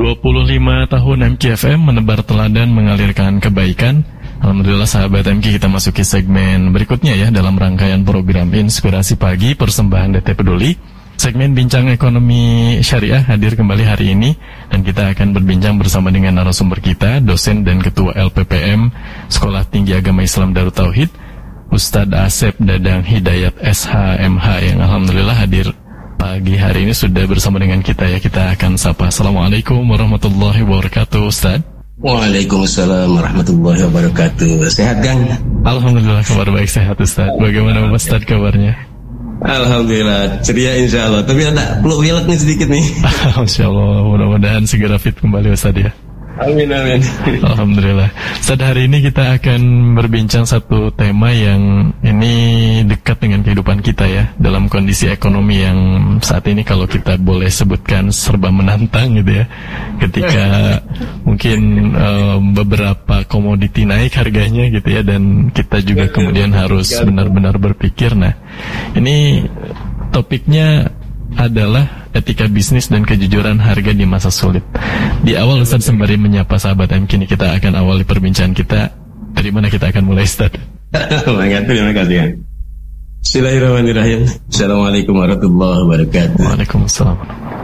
25 tahun MKFM menebar teladan mengalirkan kebaikan. Alhamdulillah sahabat MK, kita masuki segmen berikutnya ya dalam rangkaian program Inspirasi Pagi persembahan DT Peduli. Segmen Bincang Ekonomi Syariah hadir kembali hari ini dan kita akan berbincang bersama dengan narasumber kita, dosen dan ketua LPPM Sekolah Tinggi Agama Islam Darut Tauhid, Ustadz Asep Dadang Hidayat SHMH yang alhamdulillah hadir pagi hari ini sudah bersama dengan kita ya. Kita akan sapa. Assalamualaikum warahmatullahi wabarakatuh, Ustadz. Waalaikumsalam warahmatullahi wabarakatuh. Sehat, Kang? Alhamdulillah kabar baik, sehat Ustadz. Bagaimana Ustadz kabarnya? Alhamdulillah, ceria insya Allah. Tapi ada peluk pilek nih sedikit nih. Masya Allah, mudah-mudahan segera fit kembali Ustadz ya. Amin, amin. Alhamdulillah. Ustadz, hari ini kita akan berbincang satu tema yang ini dekat dengan kehidupan kita ya, dalam kondisi ekonomi yang saat ini kalau kita boleh sebutkan serba menantang gitu ya. Ketika mungkin beberapa komoditi naik harganya gitu ya, dan kita juga kemudian harus benar-benar berpikir. Nah, ini topiknya adalah etika bisnis dan kejujuran harga di masa sulit. Di awal Ustaz sembari menyapa sahabat MK, kini kita akan awali perbincangan kita. Dari mana kita akan mulai, Ustaz? Terima kasih. Bismillahirrahmanirrahim. Assalamualaikum warahmatullahi wabarakatuh. Waalaikumsalam.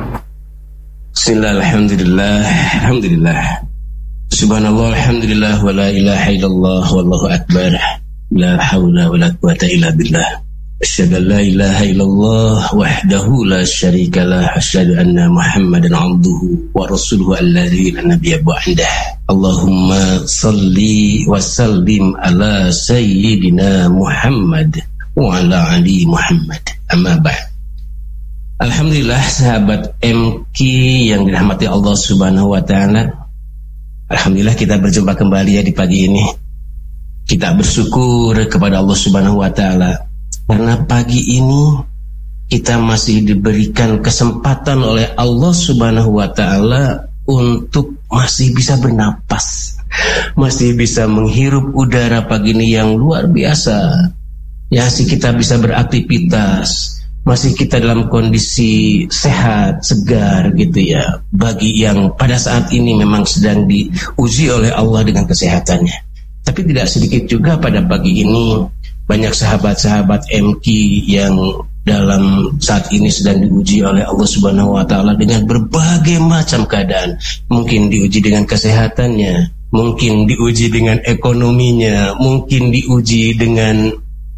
Bismillah, alhamdulillah, alhamdulillah. Subhanallah, alhamdulillah, wa la ilaha illallah, wallahu akbar. La hawla wa la quwata illa billah. Asyhadu an la ilaha illallah wahdahu la syarika lah, asyhadu anna Muhammadan abduhu wa rasuluhu alladzi la nabiyya ba'dah. Allahumma salli wa sallim ala sayyidina Muhammad wa ala ali Muhammad. Amma ba'd. Alhamdulillah sahabat MK yang dirahmati Allah Subhanahu wa taala. Alhamdulillah kita berjumpa kembali ya di pagi ini. Kita bersyukur kepada Allah Subhanahu wa taala karena pagi ini kita masih diberikan kesempatan oleh Allah Subhanahu wa taala untuk masih bisa bernapas, masih bisa menghirup udara pagi ini yang luar biasa. Ya, masih kita bisa beraktivitas, masih kita dalam kondisi sehat, segar gitu ya. Bagi yang pada saat ini memang sedang diuji oleh Allah dengan kesehatannya. Tapi tidak sedikit juga pada pagi ini banyak sahabat-sahabat MK yang dalam saat ini sedang diuji oleh Allah Subhanahu wa taala dengan berbagai macam keadaan. Mungkin diuji dengan kesehatannya, mungkin diuji dengan ekonominya, mungkin diuji dengan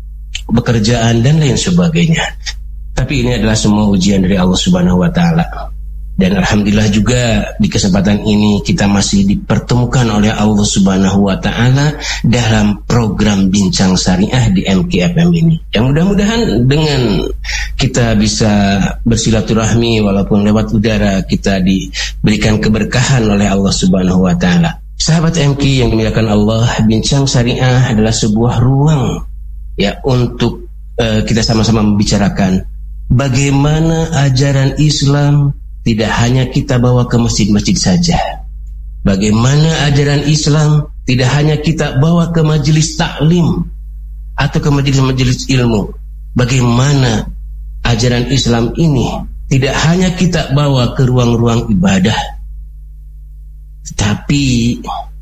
pekerjaan dan lain sebagainya. Tapi ini adalah semua ujian dari Allah Subhanahu wa taala. Dan alhamdulillah juga di kesempatan ini kita masih dipertemukan oleh Allah Subhanahu wa taala dalam program Bincang Syariah di MKFM ini. Yang mudah-mudahan dengan kita bisa bersilaturahmi walaupun lewat udara, kita diberikan keberkahan oleh Allah Subhanahu wa taala. Sahabat MK yang dimuliakan Allah, Bincang Syariah adalah sebuah ruang ya untuk kita sama-sama membicarakan bagaimana ajaran Islam tidak hanya kita bawa ke masjid-masjid saja. Bagaimana ajaran Islam tidak hanya kita bawa ke majelis taklim atau ke majelis-majelis ilmu. Bagaimana ajaran Islam ini tidak hanya kita bawa ke ruang-ruang ibadah, tapi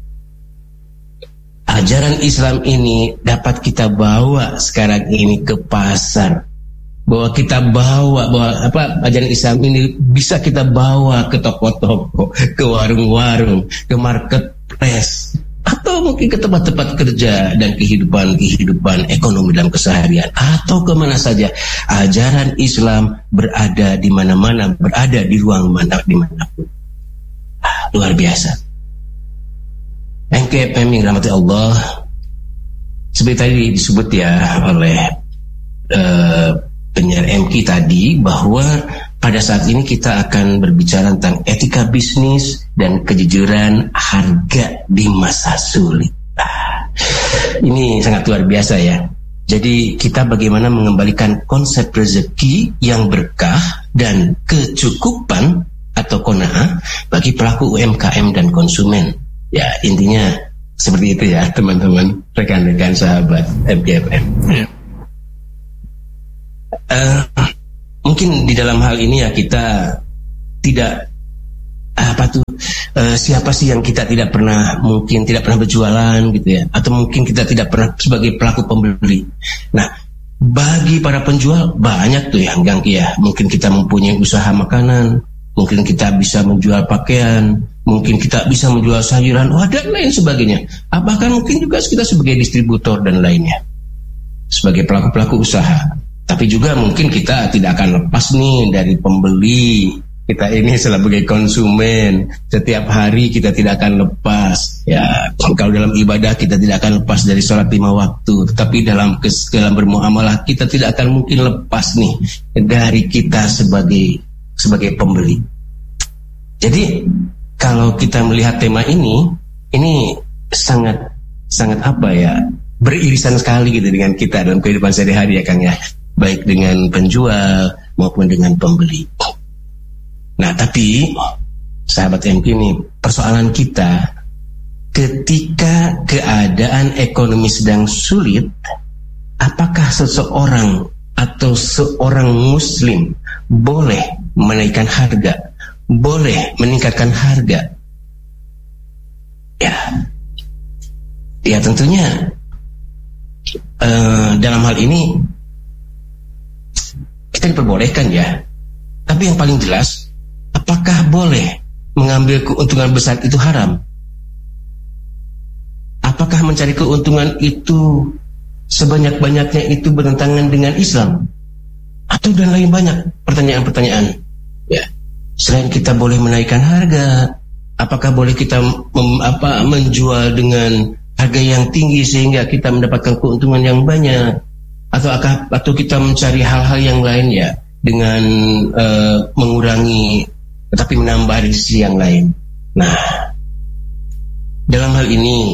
ajaran Islam ini dapat kita bawa sekarang ini ke pasar. Bahwa kita bawa ajaran Islam ini bisa kita bawa ke toko-toko, ke warung-warung, ke marketplace, atau mungkin ke tempat-tempat kerja dan kehidupan ekonomi dalam keseharian, atau kemana saja. Ajaran Islam berada di mana-mana, berada di ruang dimanapun. Luar biasa. MKFM yang dirahmati Allah, seperti tadi disebut ya oleh penyiar MK tadi, bahwa pada saat ini kita akan berbicara tentang etika bisnis dan kejujuran harga di masa sulit. Ini sangat luar biasa ya. Jadi kita bagaimana mengembalikan konsep rezeki yang berkah dan kecukupan atau qanaah bagi pelaku UMKM dan konsumen. Ya, intinya seperti itu ya teman-teman, rekan-rekan sahabat MKFM. Ya. Mungkin di dalam hal ini ya kita tidak siapa sih yang kita mungkin tidak pernah berjualan gitu ya, atau mungkin kita tidak pernah sebagai pelaku pembeli. Nah, bagi para penjual banyak tuh yang ya, mungkin kita mempunyai usaha makanan, mungkin kita bisa menjual pakaian, mungkin kita bisa menjual sayuran, dan lain sebagainya. Bahkan mungkin juga kita sebagai distributor dan lainnya, sebagai pelaku-pelaku usaha. Tapi juga mungkin kita tidak akan lepas nih dari pembeli. Kita ini sebagai konsumen, setiap hari kita tidak akan lepas. Ya, kalau dalam ibadah kita tidak akan lepas dari sholat 5 waktu. Tetapi dalam bermuamalah kita tidak akan mungkin lepas nih dari kita sebagai pembeli. Jadi kalau kita melihat tema ini sangat beririsan sekali gitu dengan kita dalam kehidupan sehari-hari ya Kang ya, baik dengan penjual maupun dengan pembeli. Nah, tapi sahabat MQ ini persoalan kita ketika keadaan ekonomi sedang sulit, apakah seseorang atau seorang muslim boleh menaikkan harga, boleh meningkatkan harga? Ya tentunya dalam hal ini kita diperbolehkan ya. Tapi yang paling jelas, apakah boleh mengambil keuntungan besar itu haram? Apakah mencari keuntungan itu sebanyak-banyaknya itu bertentangan dengan Islam? Atau dan lain banyak pertanyaan-pertanyaan. Ya, selain kita boleh menaikkan harga, apakah boleh kita menjual dengan harga yang tinggi sehingga kita mendapatkan keuntungan yang banyak? Atau kita mencari hal-hal yang lain ya, dengan mengurangi tetapi menambah risiko yang lain. Nah, dalam hal ini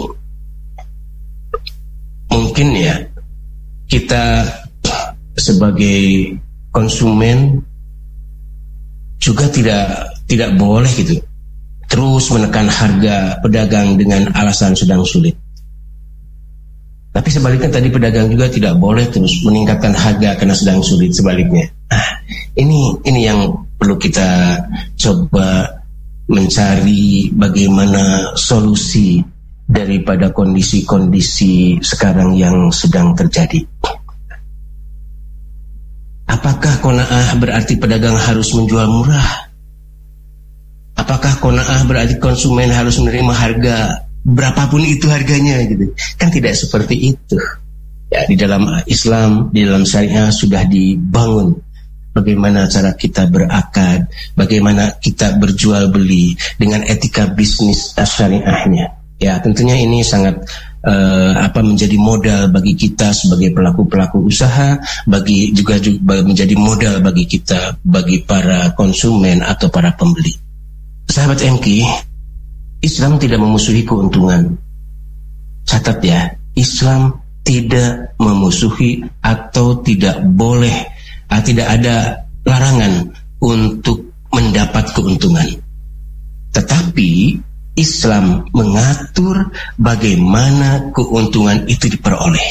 mungkin ya kita sebagai konsumen juga tidak boleh gitu terus menekan harga pedagang dengan alasan sedang sulit. Tapi sebaliknya tadi pedagang juga tidak boleh terus meningkatkan harga karena sedang sulit, sebaliknya. Ini yang perlu kita coba mencari bagaimana solusi daripada kondisi-kondisi sekarang yang sedang terjadi. Apakah qanaah berarti pedagang harus menjual murah? Apakah qanaah berarti konsumen harus menerima harga berapapun itu harganya gitu? Kan tidak seperti itu. Ya, di dalam Islam, di dalam syariah sudah dibangun bagaimana cara kita berakad, bagaimana kita berjual beli dengan etika bisnis syariahnya. Ya, tentunya ini sangat menjadi modal bagi kita sebagai pelaku-pelaku usaha, juga menjadi modal bagi kita, bagi para konsumen atau para pembeli. Sahabat MQ, Islam tidak memusuhi keuntungan. Catat ya, Islam tidak memusuhi atau tidak boleh, tidak ada larangan untuk mendapat keuntungan. Tetapi Islam mengatur bagaimana keuntungan itu diperoleh.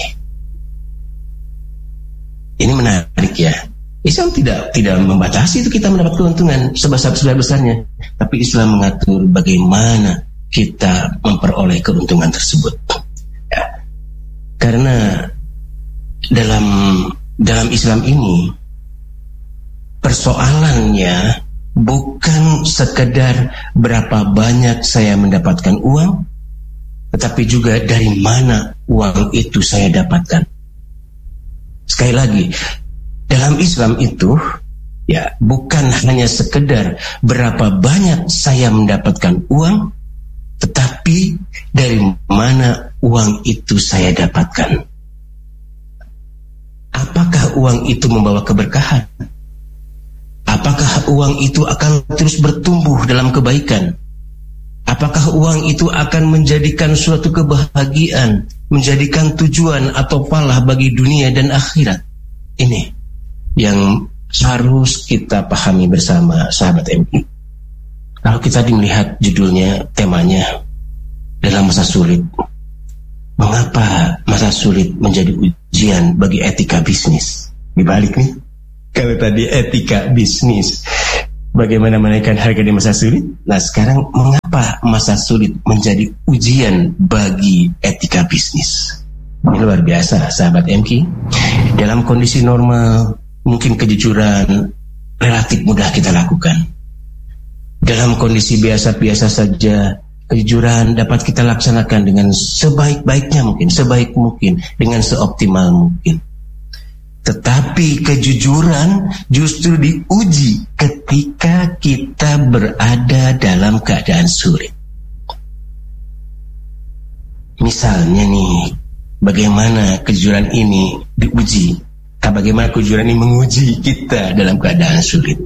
Ini menarik ya. Islam tidak membatasi itu kita mendapat keuntungan sebesar-besarnya, tapi Islam mengatur bagaimana kita memperoleh keuntungan tersebut. Ya. Karena dalam Islam ini persoalannya bukan sekedar berapa banyak saya mendapatkan uang, tetapi juga dari mana uang itu saya dapatkan. Sekali lagi, dalam Islam itu ya bukan hanya sekedar berapa banyak saya mendapatkan uang, tetapi dari mana uang itu saya dapatkan. Apakah uang itu membawa keberkahan? Apakah uang itu akan terus bertumbuh dalam kebaikan? Apakah uang itu akan menjadikan suatu kebahagiaan, menjadikan tujuan atau falah bagi dunia dan akhirat? Ini yang harus kita pahami bersama, sahabat MQ. Kalau kita melihat judulnya, temanya dalam masa sulit. Mengapa masa sulit menjadi ujian bagi etika bisnis? Dibalik nih, kalau tadi etika bisnis, bagaimana menaikkan harga di masa sulit. Nah sekarang mengapa masa sulit menjadi ujian bagi etika bisnis? Ini luar biasa sahabat MK. Dalam kondisi normal mungkin kejujuran relatif mudah kita lakukan. Dalam kondisi biasa-biasa saja kejujuran dapat kita laksanakan dengan sebaik-baiknya mungkin, sebaik mungkin, dengan seoptimal mungkin. Tetapi kejujuran justru diuji ketika kita berada dalam keadaan sulit. Misalnya nih, bagaimana kejujuran ini diuji? Bagaimana kejujuran ini menguji kita dalam keadaan sulit?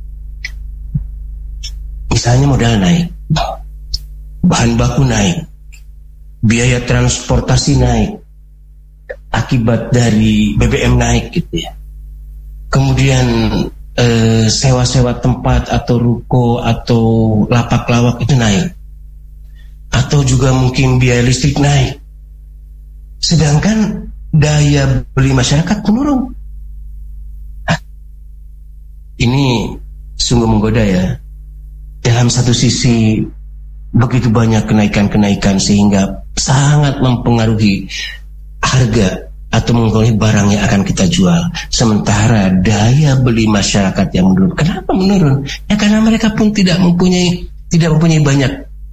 Misalnya modal naik, bahan baku naik, biaya transportasi naik, akibat dari BBM naik gitu ya. Kemudian sewa-sewa tempat atau ruko atau lapak lawak itu naik. Atau juga mungkin biaya listrik naik. Sedangkan daya beli masyarakat menurun. Nah, ini sungguh menggoda ya. Dalam satu sisi begitu banyak kenaikan-kenaikan sehingga sangat mempengaruhi harga atau mengenai barang yang akan kita jual. Sementara daya beli masyarakat yang menurun. Kenapa menurun? Ya karena mereka pun tidak mempunyai banyak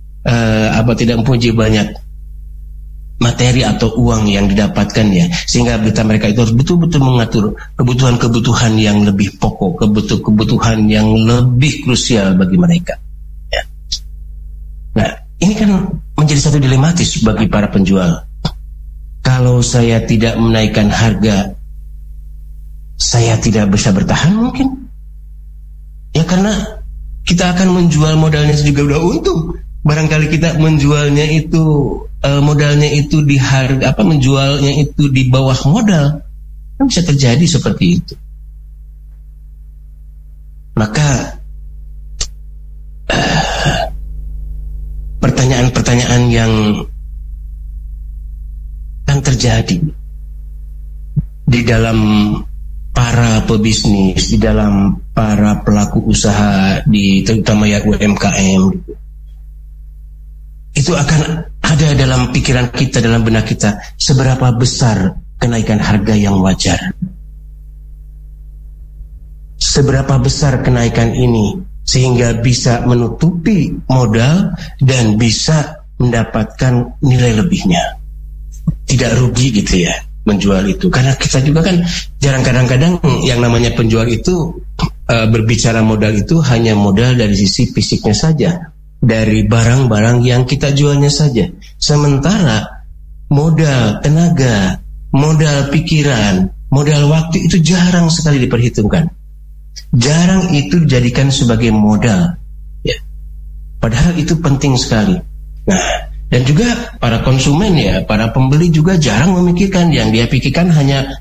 materi atau uang yang didapatkan ya. Sehingga mereka itu harus betul-betul mengatur kebutuhan-kebutuhan yang lebih pokok, kebutuhan yang lebih krusial bagi mereka. Ya. Nah, ini kan menjadi satu dilematis bagi para penjual. Kalau saya tidak menaikkan harga, saya tidak bisa bertahan mungkin. Ya karena kita akan menjual modalnya juga udah untung. Barangkali kita menjualnya itu modalnya itu di harga menjualnya itu di bawah modal. Kan bisa terjadi seperti itu. Maka pertanyaan-pertanyaan yang terjadi di dalam para pebisnis, di dalam para pelaku usaha, terutama ya UMKM, itu akan ada dalam pikiran kita, dalam benak kita, seberapa besar kenaikan harga yang wajar, seberapa besar kenaikan ini sehingga bisa menutupi modal dan bisa mendapatkan nilai lebihnya. Tidak rugi gitu ya menjual itu. Karena kita juga kan kadang-kadang yang namanya penjual itu berbicara modal itu hanya modal dari sisi fisiknya saja, dari barang-barang yang kita jualnya saja. Sementara modal tenaga, modal pikiran, modal waktu itu jarang sekali diperhitungkan. Jarang itu dijadikan sebagai modal ya. Padahal itu penting sekali. Nah, dan juga para konsumen ya, para pembeli juga jarang memikirkan. Yang dia pikirkan hanya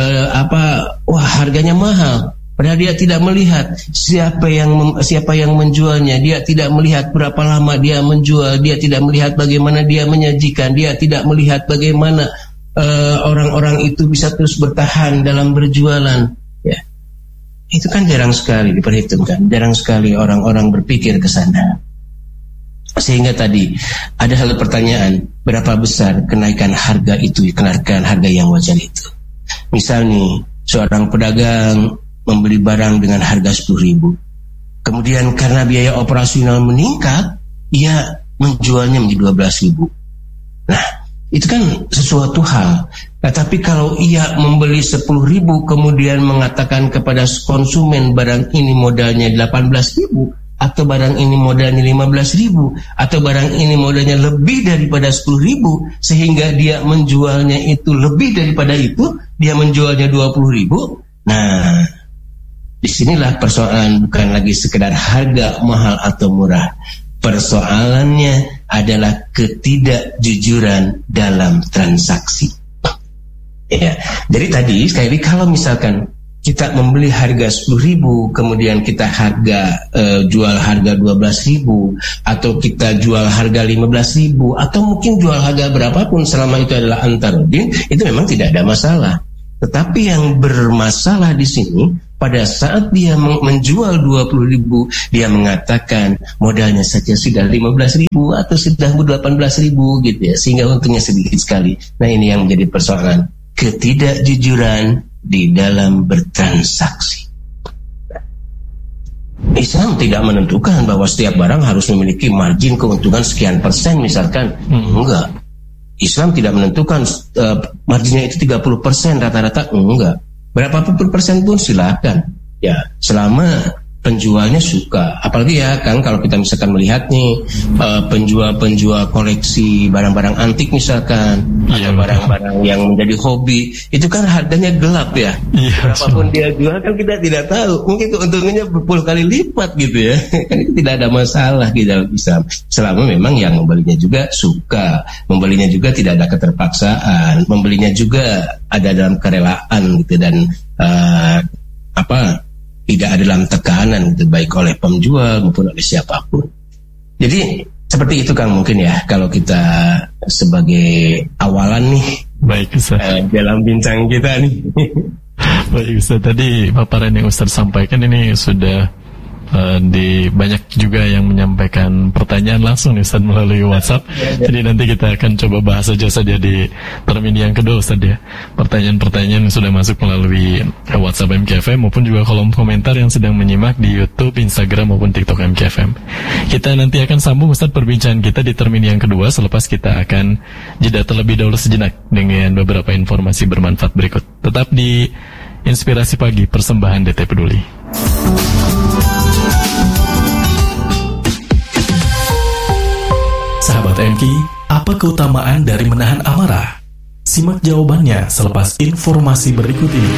harganya mahal. Padahal dia tidak melihat siapa yang menjualnya. Dia tidak melihat berapa lama dia menjual. Dia tidak melihat bagaimana dia menyajikan. Dia tidak melihat bagaimana orang-orang itu bisa terus bertahan dalam berjualan. Ya, itu kan jarang sekali diperhitungkan. Jarang sekali orang-orang berpikir ke sana. Sehingga tadi ada hal pertanyaan, berapa besar kenaikan harga itu, kenaikan harga yang wajar itu. Misal nih, seorang pedagang membeli barang dengan harga 10.000. Kemudian karena biaya operasional meningkat, ia menjualnya menjadi 12.000. Nah, itu kan sesuatu hal. Nah, tapi kalau ia membeli 10.000 kemudian mengatakan kepada konsumen barang ini modalnya 18.000, atau barang ini modalnya 15.000, atau barang ini modalnya lebih daripada 10.000, sehingga dia menjualnya itu lebih daripada itu, dia menjualnya 20.000. Nah, disinilah persoalan bukan lagi sekedar harga mahal atau murah. Persoalannya adalah ketidakjujuran dalam transaksi. Ya, jadi tadi sekali lagi kalau misalkan kita membeli harga 10.000, kemudian kita jual harga 12.000, atau kita jual harga 15.000, atau mungkin jual harga berapapun selama itu adalah antarudin, itu memang tidak ada masalah. Tetapi yang bermasalah di sini pada saat dia menjual 20.000, dia mengatakan modalnya saja sudah 15.000 atau sudah 18.000 gitu ya, sehingga untungnya sedikit sekali. Nah, ini yang menjadi persoalan, ketidakjujuran di dalam bertransaksi. Islam tidak menentukan bahwa setiap barang harus memiliki margin keuntungan sekian persen misalkan. Enggak. Islam tidak menentukan marginnya itu 30% rata-rata. Enggak. Berapapun persen pun silakan. Ya, selama penjualnya suka. Apalagi ya kan kalau kita misalkan melihat nih penjual-penjual koleksi barang-barang antik misalkan, atau barang-barang yang menjadi hobi, itu kan harganya gelap ya. Berapapun dia jual kan kita tidak tahu. Mungkin keuntungannya berpuluh kali lipat gitu ya. Kan itu tidak ada masalah di dalam Islam. Selama memang yang membelinya juga suka, membelinya juga tidak ada keterpaksaan, membelinya juga ada dalam kerelaan gitu, dan tidak ada dalam tekanan gitu, baik oleh penjual maupun oleh siapapun. Jadi seperti itu Kang mungkin ya kalau kita sebagai awalan nih. Baik Ustaz. Dalam bincang kita nih. Baik Ustaz, tadi paparan yang Ustaz sampaikan ini sudah banyak juga yang menyampaikan pertanyaan langsung nih Ustaz melalui WhatsApp. Jadi nanti kita akan coba bahas saja di termin yang kedua Ustaz ya. Pertanyaan-pertanyaan yang sudah masuk melalui WhatsApp MKFM maupun juga kolom komentar yang sedang menyimak di YouTube, Instagram maupun TikTok MKFM. Kita nanti akan sambung Ustaz perbincangan kita di termin yang kedua selepas kita akan jeda terlebih dahulu sejenak dengan beberapa informasi bermanfaat berikut. Tetap di Inspirasi Pagi, persembahan DT Peduli. Sahabat MK, apa keutamaan dari menahan amarah? Simak jawabannya selepas informasi berikut ini.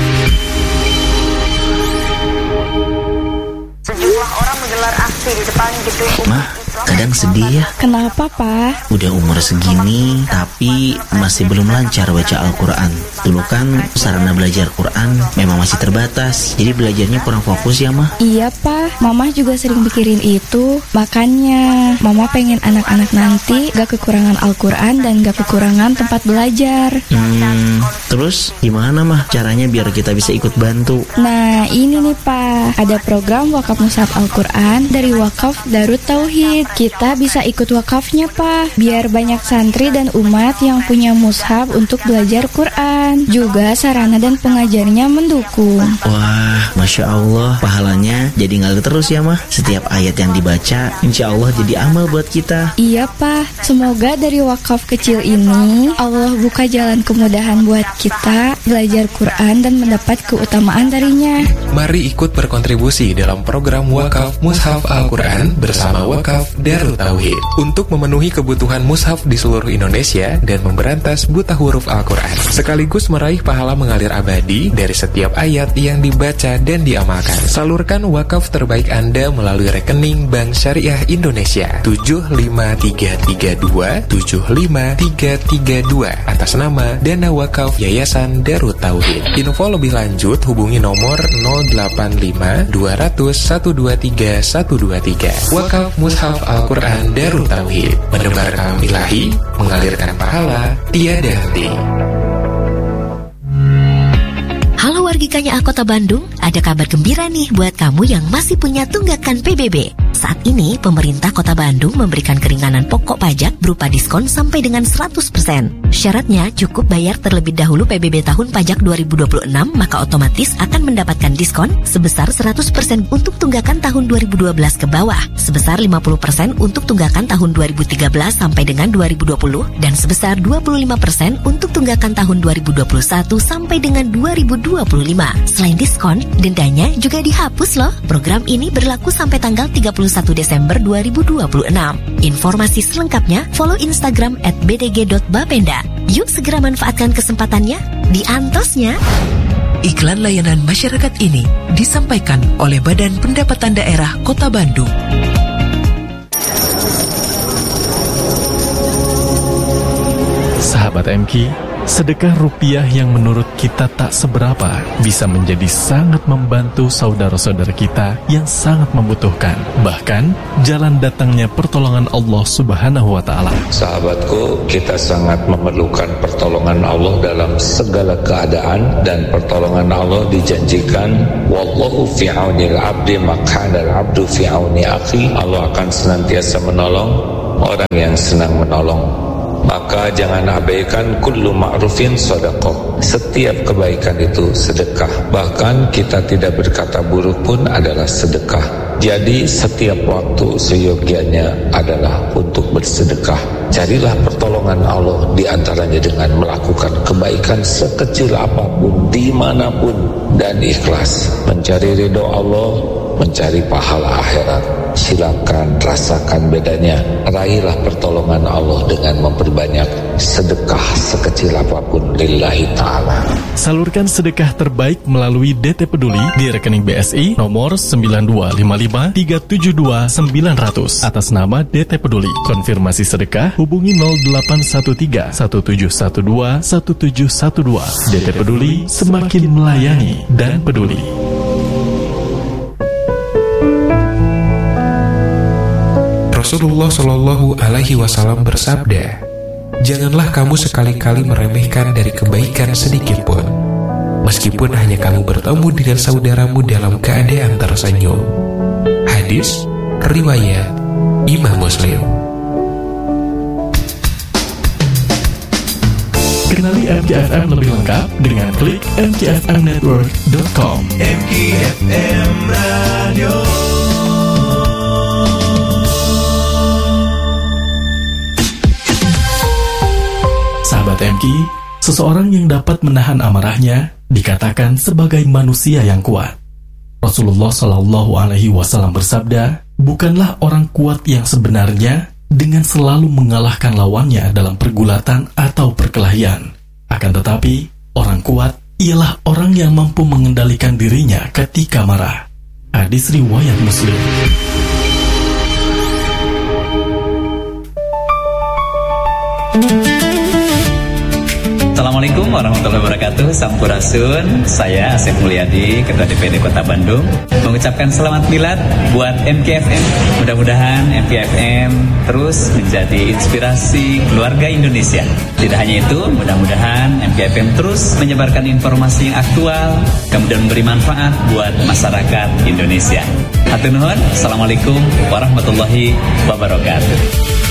Sejumlah orang menggelar aksi di depan gedung Mah, kadang sedih ya. Kenapa, Pak? Udah umur segini, tapi masih belum lancar baca Al-Quran. Dulu kan sarana belajar Quran memang masih terbatas, jadi belajarnya kurang fokus ya, Mah. Iya, Pak. Mama juga sering pikirin itu. Makanya, Mama pengen anak-anak nanti gak kekurangan Al-Quran dan gak kekurangan tempat belajar. Terus gimana, Mah, caranya biar kita bisa ikut bantu? Nah, ini nih, Pak. Ada program wakaf mushaf Al-Quran dari Wakaf Darut Tauhid. Kita bisa ikut wakafnya, Pak. Biar banyak santri dan umat yang punya mushaf untuk belajar Quran. Juga sarana dan pengajarnya mendukung. Wah, Masya Allah, pahalanya jadi ngalir terus ya, Mah. Setiap ayat yang dibaca, insya Allah jadi amal buat kita. Iya, Pak. Semoga dari wakaf kecil ini, Allah buka jalan kemudahan buat kita belajar Quran dan mendapat keutamaan darinya. Mari ikut berkontribusi dalam program Wakaf Mushaf Al-Quran bersama Wakaf Darut Tauhid untuk memenuhi kebutuhan mushaf di seluruh Indonesia dan memberantas buta huruf Al-Quran, sekaligus meraih pahala mengalir abadi dari setiap ayat yang dibaca dan diamalkan. Salurkan wakaf terbaik Anda melalui rekening Bank Syariah Indonesia 75332 atas nama Dana Wakaf Yayasan Darut Tauhid. Info lebih lanjut hubungi nomor 085 200 123 123. Wakaf Mushaf Al-Quran Darut Tauhid, menebar kalam ilahi, mengalirkan pahala tiada henti. Halo wargikanya Kota Bandung, ada kabar gembira nih buat kamu yang masih punya tunggakan PBB. Saat ini, pemerintah Kota Bandung memberikan keringanan pokok pajak berupa diskon sampai dengan 100%. Syaratnya cukup bayar terlebih dahulu PBB tahun pajak 2026, maka otomatis akan mendapatkan diskon sebesar 100% untuk tunggakan tahun 2012 ke bawah, sebesar 50% untuk tunggakan tahun 2013 sampai dengan 2020, dan sebesar 25% untuk tunggakan tahun 2021 sampai dengan 2025. Selain diskon, dendanya juga dihapus loh. Program ini berlaku sampai tanggal 31 Desember 2026. Informasi selengkapnya follow Instagram @bdg.bapenda. Yuk segera manfaatkan kesempatannya di Antosnya. Iklan layanan masyarakat ini disampaikan oleh Badan Pendapatan Daerah Kota Bandung. Sahabat MK, Sedekah rupiah yang menurut kita tak seberapa bisa menjadi sangat membantu saudara-saudara kita yang sangat membutuhkan. Bahkan, jalan datangnya pertolongan Allah Subhanahu wa Ta'ala. Sahabatku, kita sangat memerlukan pertolongan Allah dalam segala keadaan, dan pertolongan Allah dijanjikan, wallahu fi aunil abdi maq'adal abdu fi auni akhi. Allah akan senantiasa menolong orang yang senang menolong. Maka jangan abaikan kullu ma'rufin sedekah. Setiap kebaikan itu sedekah. Bahkan kita tidak berkata buruk pun adalah sedekah. Jadi setiap waktu seyogianya adalah untuk bersedekah. Carilah pertolongan Allah di antaranya dengan melakukan kebaikan sekecil apapun, dimanapun, dan ikhlas. Mencari ridho Allah, mencari pahala akhirat. Silakan rasakan bedanya. Raihlah pertolongan Allah dengan memperbanyak sedekah sekecil apapun lillahi ta'ala. Salurkan sedekah terbaik melalui DT Peduli di rekening BSI nomor 9255372900 atas nama DT Peduli. Konfirmasi sedekah hubungi 0813 1712 1712. DT Peduli, semakin melayani dan peduli. Rasulullah Shallallahu Alaihi Wasallam bersabda, janganlah kamu sekali-kali meremehkan dari kebaikan sedikit pun, meskipun hanya kamu bertemu dengan saudaramu dalam keadaan tersenyum. Hadis riwayat Imam Muslim. Kenali MKFM lebih lengkap dengan klik mkfmnetwork.com. MKFM Radio. Sahabat MK, seseorang yang dapat menahan amarahnya dikatakan sebagai manusia yang kuat. Rasulullah Shallallahu Alaihi Wasallam bersabda, bukanlah orang kuat yang sebenarnya dengan selalu mengalahkan lawannya dalam pergulatan atau perkelahian. Akan tetapi, orang kuat ialah orang yang mampu mengendalikan dirinya ketika marah. Hadis riwayat Muslim. Assalamualaikum warahmatullahi wabarakatuh. Sampurasun. Saya Asep Mulyadi, Ketua DPD Kota Bandung, mengucapkan selamat milad buat MKFM. Mudah-mudahan MKFM terus menjadi inspirasi keluarga Indonesia. Tidak hanya itu, mudah-mudahan MKFM terus menyebarkan informasi yang aktual, kemudian memberi manfaat buat masyarakat Indonesia. Hatur nuhun. Assalamualaikum warahmatullahi wabarakatuh.